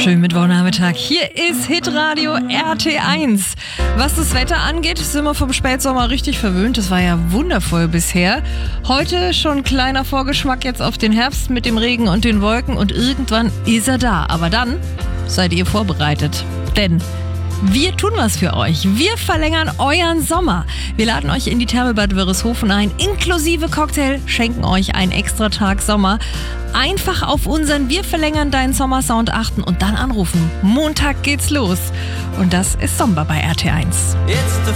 Schönen Mittwochnachmittag. Hier ist Hitradio RT1. Was das Wetter angeht, sind wir vom Spätsommer richtig verwöhnt. Das war ja wundervoll bisher. Heute schon kleiner Vorgeschmack jetzt auf den Herbst mit dem Regen und den Wolken. Und irgendwann ist er da. Aber dann seid ihr vorbereitet. Denn wir tun was für euch. Wir verlängern euren Sommer. Wir laden euch in die Therme Bad Wörishofen ein, inklusive Cocktail, schenken euch einen extra Tag Sommer. Einfach auf unseren Wir verlängern deinen Sommersound achten und dann anrufen. Montag geht's los. Und das ist Sommer bei RT1.